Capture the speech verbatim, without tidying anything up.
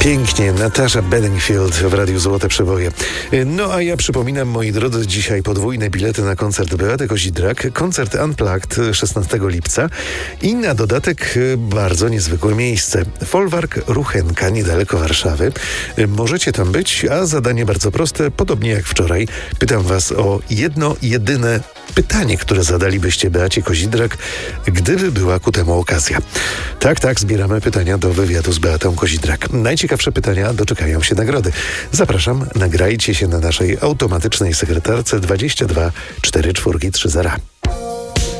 Pięknie, Natasza Bedingfield w Radiu Złote Przeboje. No a ja przypominam, moi drodzy, dzisiaj podwójne bilety na koncert Beaty Kozidrak, koncert Unplugged szesnastego lipca i na dodatek bardzo niezwykłe miejsce. Folwark Ruchenka, niedaleko Warszawy. Możecie tam być, a zadanie bardzo proste, podobnie jak wczoraj. Pytam was o jedno, jedyne pytanie, które zadalibyście Beacie Kozidrak, gdyby była ku temu okazja. Tak, tak, zbieramy pytania do wywiadu z Beatą Kozidrak. Najciekawsze pytania doczekają się nagrody. Zapraszam, nagrajcie się na naszej automatycznej sekretarce dwadzieścia dwa czterdzieści cztery trzy zero.